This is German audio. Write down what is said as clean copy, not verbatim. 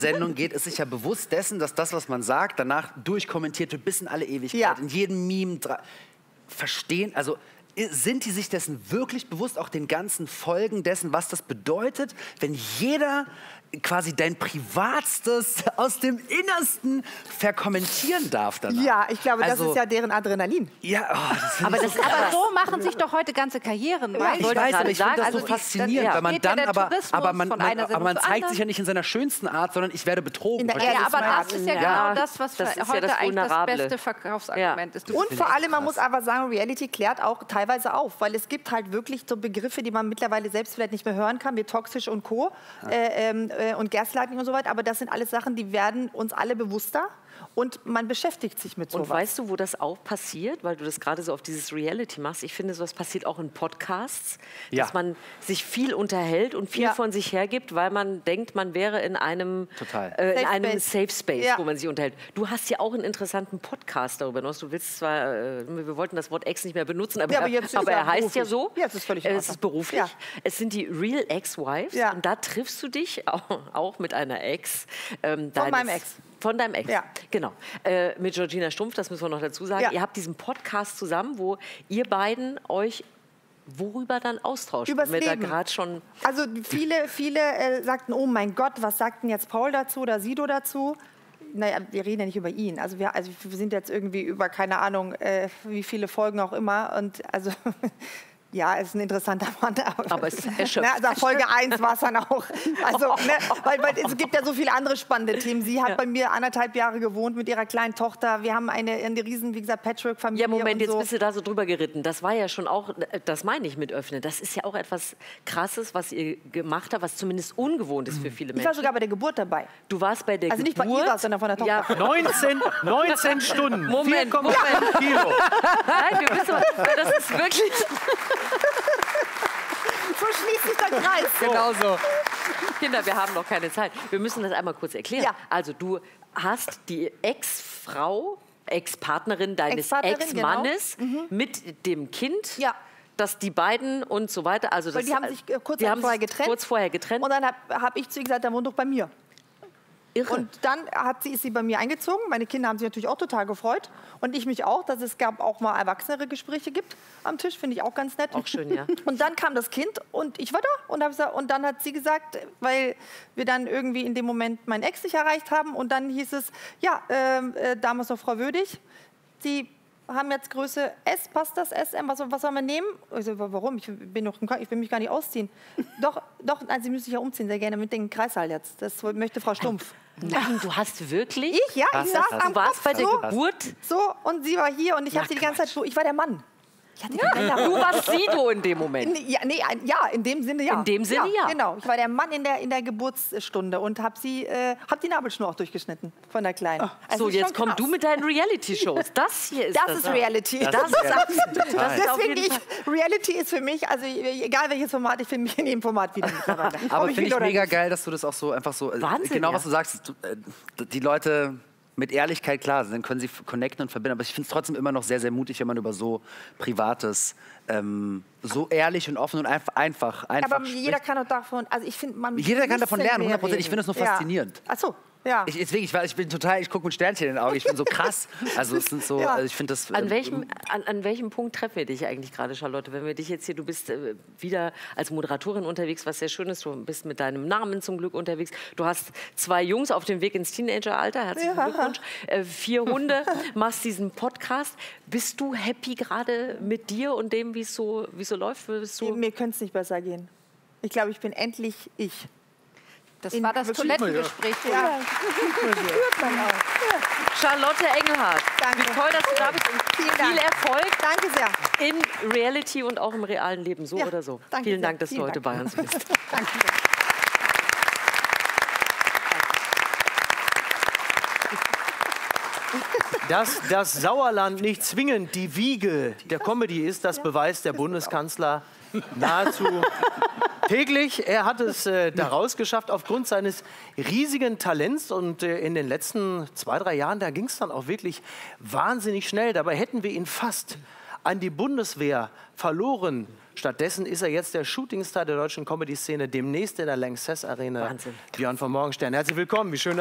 Sendung geht, ist sich ja bewusst dessen, dass das, was man sagt, danach durchkommentiert wird bis in alle Ewigkeit. In jedem Meme verstehen, also sind die sich dessen wirklich bewusst, auch den ganzen Folgen dessen, was das bedeutet, wenn jeder quasi dein Privatstes aus dem Innersten verkommentieren darf danach? Ja, ich glaube, das ist ja deren Adrenalin. Ja, das aber so machen sich doch heute ganze Karrieren. Ja, ich weiß, aber ich finde das so faszinierend, weil man dann aber man zeigt sich ja nicht in seiner schönsten Art, sondern ich werde betrogen. Aber das ist ja genau das, was heute eigentlich das beste Verkaufsargument ist. Und vor allem, man muss aber sagen, Reality klärt auch teilweise auf, weil es gibt halt wirklich so Begriffe, die man mittlerweile selbst vielleicht nicht mehr hören kann, wie toxisch und Co. Und Gaslighting und so weiter. Aber das sind alles Sachen, die werden uns alle bewusster. Und man beschäftigt sich mit sowas. Und weißt du, wo das auch passiert? Weil du das gerade so auf dieses Reality machst. Ich finde, sowas passiert auch in Podcasts. Dass man sich viel unterhält und viel von sich hergibt, weil man denkt, man wäre in einem Safe Space, wo man sich unterhält. Du hast ja auch einen interessanten Podcast darüber hinaus. Du willst zwar, wir wollten das Wort Ex nicht mehr benutzen, aber, aber er heißt ja so. Ja, es ist völlig es ist beruflich. Ja. Es sind die Real Ex-Wives. Ja. Und da triffst du dich auch mit einer Ex. Von meinem Ex. Von deinem Ex, genau. Mit Georgina Stumpf, das müssen wir noch dazu sagen. Ihr habt diesen Podcast zusammen, wo ihr beiden euch worüber dann austauscht? Übers Leben. Da schon also viele sagten, oh mein Gott, was sagt denn jetzt Paul dazu oder Sido dazu? Naja, wir reden ja nicht über ihn. Also wir sind jetzt irgendwie über, keine Ahnung, wie viele Folgen auch immer. Und also... Ja, er ist ein interessanter Mann. Aber es ist erschöpft. Also Folge 1 war es dann auch. Also, weil es gibt ja so viele andere spannende Themen. Sie hat bei mir 1,5 Jahre gewohnt mit ihrer kleinen Tochter. Wir haben eine riesen, wie gesagt, Patchwork-Familie. Ja, Moment, jetzt bist du da so drüber geritten. Das war ja schon auch, das meine ich mit öffnen. Das ist ja auch etwas Krasses, was ihr gemacht habt, was zumindest ungewohnt ist für viele Menschen. Ich war sogar bei der Geburt dabei. Du warst bei der Geburt? Also nicht bei ihr, sondern von der Tochter. Ja. 19 Stunden. Moment. 4,5 Kilo. Nein, wir wissen, das ist wirklich... So schließt sich der Kreis. Genau so. Kinder, wir haben noch keine Zeit. Wir müssen das einmal kurz erklären. Ja. Also du hast die Ex-Frau, Ex-Partnerin deines Ex-Mannes mit dem Kind. Ja. Dass die beiden und so weiter. Also weil die haben sich kurz vorher getrennt. Und dann hab ich zu ihr gesagt, der wohnt doch bei mir. Irre. Und dann ist sie bei mir eingezogen. Meine Kinder haben sich natürlich auch total gefreut. Und ich mich auch, dass es auch mal erwachsenere Gespräche gibt am Tisch. Finde ich auch ganz nett. Auch schön, ja. Und dann kam das Kind und ich war da. Und dann hat sie gesagt, weil wir dann irgendwie in dem Moment meinen Ex nicht erreicht haben. Und dann hieß es, ja, damals noch Frau Würdig, Sie haben jetzt Größe S, passt das SM, was sollen wir nehmen? Ich so, warum? Ich will mich gar nicht ausziehen. Doch, nein, Sie müssen sich ja umziehen, sehr gerne mit dem Kreissaal jetzt. Das möchte Frau Stumpf. Nein, du hast wirklich? Ich saß am Kopf. Du warst bei der Geburt? So, und sie war hier und ich habe sie die ganze Zeit so, ich war der Mann. Du warst Sido in dem Moment. Ja, in dem Sinne ja. In dem Sinne ja. Genau, ich war der Mann in der Geburtsstunde und habe die Nabelschnur auch durchgeschnitten von der Kleinen. Also so, jetzt komm du mit deinen Reality-Shows. Das hier ist das ist Reality. Deswegen Reality ist für mich, also egal welches Format, ich finde mich in jedem Format wieder mittlerweile. Aber finde ich mega geil, dass du das auch so einfach so, Wahnsinn, genau was du sagst, die Leute... Mit Ehrlichkeit, klar, dann können sie connecten und verbinden. Aber ich finde es trotzdem immer noch sehr, sehr mutig, wenn man über so Privates so ehrlich und offen und einfach aber jeder kann doch davon, also ich finde, jeder kann davon lernen, 100%. Ich finde es nur faszinierend. Ach so. Ja. Ich bin total, ich gucke mit Sternchen in den Augen, ich bin so krass. Also es sind so, also ich finde das... An welchem Punkt treffen wir dich eigentlich gerade, Charlotte? Wenn wir dich jetzt hier, du bist wieder als Moderatorin unterwegs, was sehr schön ist, du bist mit deinem Namen zum Glück unterwegs. Du hast 2 Jungs auf dem Weg ins Teenageralter, herzlichen Glückwunsch. 4 Hunde, machst diesen Podcast. Bist du happy gerade mit dir und dem, wie es so läuft? Mir könnte es nicht besser gehen. Ich glaube, ich bin endlich ich. Das war das Toilettengespräch. Ja. Charlotte Engelhardt, danke. Wie toll, dass du da bist und viel Erfolg. Danke sehr. In Reality und auch im realen Leben, so oder so. Danke Vielen sehr. Dank, dass du heute bei uns bist. Danke. Dass das Sauerland nicht zwingend die Wiege der Comedy ist, das beweist der Bundeskanzler nahezu täglich. Er hat es daraus geschafft aufgrund seines riesigen Talents. Und in den letzten 2, 3 Jahren, da ging es dann auch wirklich wahnsinnig schnell. Dabei hätten wir ihn fast an die Bundeswehr verloren Stattdessen ist er jetzt der Shootingstar der deutschen Comedy-Szene, demnächst in der Lanxess Arena. Wahnsinn. Björn von Morgenstern, herzlich willkommen. Wie schön,